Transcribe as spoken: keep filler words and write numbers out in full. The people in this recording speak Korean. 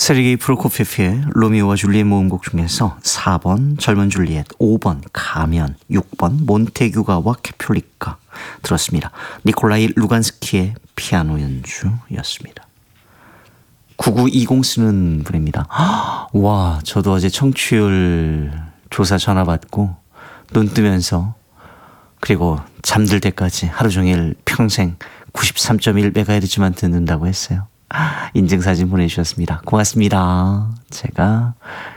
세르게이 프로코피에프의 로미오와 줄리엣 모음곡 중에서 사 번 젊은 줄리엣, 오 번 가면, 육 번 몬테규가와 캐퓰리카 들었습니다. 니콜라이 루간스키의 피아노 연주였습니다. 구구이공 쓰는 분입니다. 와, 저도 어제 청취율 조사 전화 받고 눈 뜨면서 그리고 잠들 때까지 하루 종일 평생 구십삼 점 일 메가헤르츠만 듣는다고 했어요. 인증사진 보내주셨습니다. 고맙습니다. 제가